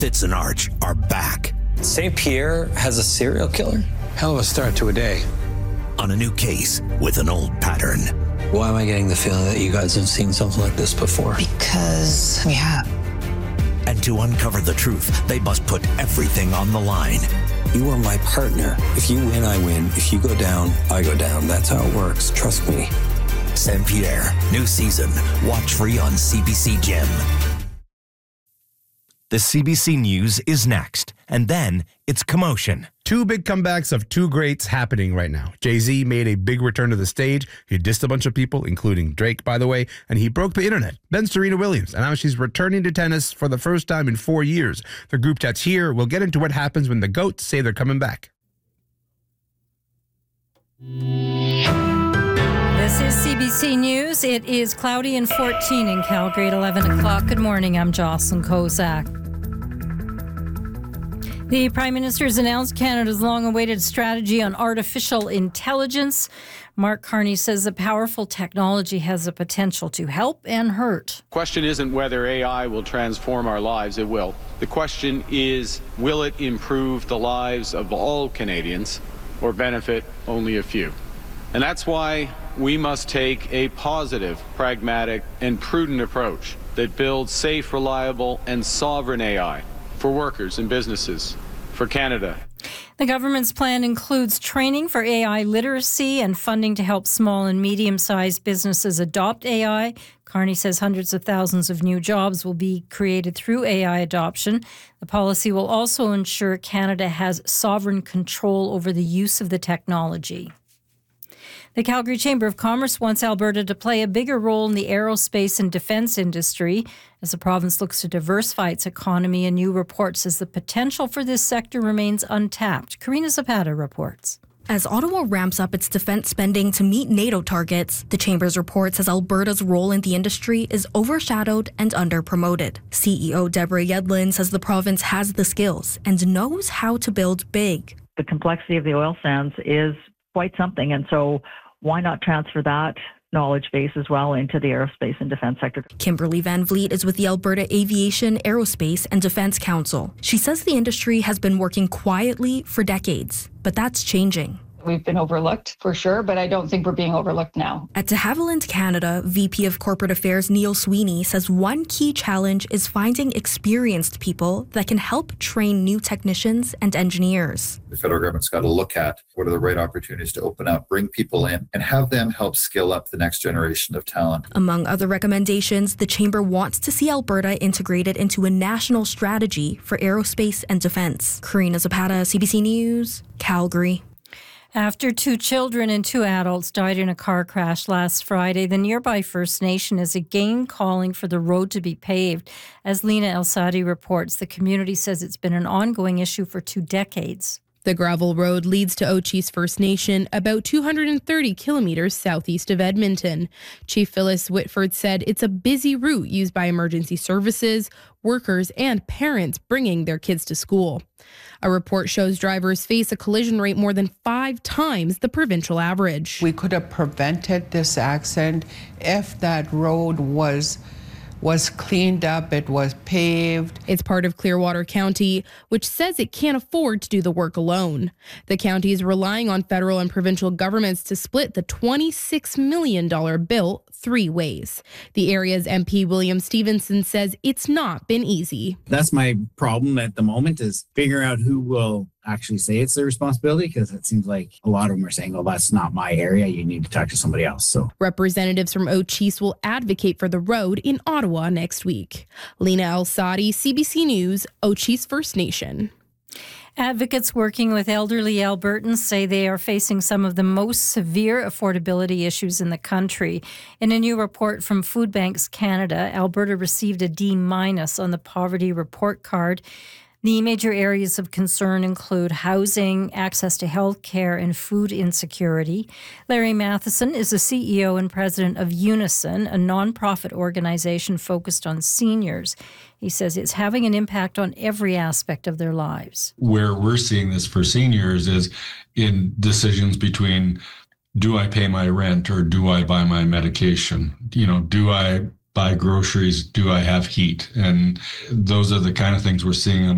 Fitz and Arch are back. St. Pierre has a serial killer? Hell of a start to a day. On a new case with an old pattern. Why am I getting the feeling that you guys have seen something like this before? Because we have. And to uncover the truth, they must put everything on the line. You are my partner. If you win, I win. If you go down, I go down. That's how it works. Trust me. St. Pierre, new season. Watch free on CBC Gem. The CBC News is next, and then it's commotion. Two big comebacks of two greats happening right now. Jay-Z made a big return to the stage. He dissed a bunch of people, including Drake, by the way, and he broke the internet. Then Serena Williams, and now she's returning to tennis for the first time in 4 years. The group chat's here. We'll get into what happens when the GOATs say they're coming back. This is CBC News. It is cloudy and 14 in Calgary at 11 o'clock. Good morning. I'm Jocelyn Kozak. The Prime Minister has announced Canada's long-awaited strategy on artificial intelligence. Mark Carney says the powerful technology has the potential to help and hurt. The question isn't whether AI will transform our lives. It will. The question is, will it improve the lives of all Canadians or benefit only a few? And that's why we must take a positive, pragmatic, and prudent approach that builds safe, reliable, and sovereign AI for workers and businesses, for Canada. The government's plan includes training for AI literacy and funding to help small and medium-sized businesses adopt AI. Carney says hundreds of thousands of new jobs will be created through AI adoption. The policy will also ensure Canada has sovereign control over the use of the technology. The Calgary Chamber of Commerce wants Alberta to play a bigger role in the aerospace and defence industry as the province looks to diversify its economy. A new report says the potential for this sector remains untapped. Karina Zapata reports. As Ottawa ramps up its defence spending to meet NATO targets, the Chamber's report says Alberta's role in the industry is overshadowed and under-promoted. CEO Deborah Yedlin says the province has the skills and knows how to build big. The complexity of the oil sands is quite something, and so why not transfer that knowledge base as well into the aerospace and defence sector? Kimberly Van Vliet is with the Alberta Aviation, Aerospace and Defence Council. She says the industry has been working quietly for decades, but that's changing. We've been overlooked for sure, but I don't think we're being overlooked now. At de Havilland Canada, VP of Corporate Affairs Neil Sweeney says one key challenge is finding experienced people that can help train new technicians and engineers. The federal government's got to look at what are the right opportunities to open up, bring people in, and have them help skill up the next generation of talent. Among other recommendations, the Chamber wants to see Alberta integrated into a national strategy for aerospace and defence. Karina Zapata, CBC News, Calgary. After 2 children and 2 adults died in a car crash last Friday, the nearby First Nation is again calling for the road to be paved. As Lena El-Sadi reports, the community says it's been an ongoing issue for 2 decades. The gravel road leads to Ochis First Nation, about 230 kilometers southeast of Edmonton. Chief Phyllis Whitford said it's a busy route used by emergency services, workers, and parents bringing their kids to school. A report shows drivers face a collision rate more than 5 times the provincial average. We could have prevented this accident if that road was cleaned up, it was paved. It's part of Clearwater County, which says it can't afford to do the work alone. The county is relying on federal and provincial governments to split the $26 million bill 3 ways. The area's MP William Stevenson says it's not been easy. That's my problem at the moment, is figuring out who will actually say it's their responsibility, because it seems like a lot of them are saying, oh, that's not my area, you need to talk to somebody else. So representatives from Ochis will advocate for the road in Ottawa next week. Lena El-Sadi, CBC News, Ochis First Nation. Advocates working with elderly Albertans say they are facing some of the most severe affordability issues in the country. In a new report from Food Banks Canada, Alberta received a D- on the poverty report card. The major areas of concern include housing, access to health care, and food insecurity. Larry Matheson is the CEO and president of Unison, a nonprofit organization focused on seniors. He says it's having an impact on every aspect of their lives. Where we're seeing this for seniors is in decisions between, do I pay my rent or do I buy my medication? Do I buy groceries? Do I have heat? And those are the kind of things we're seeing on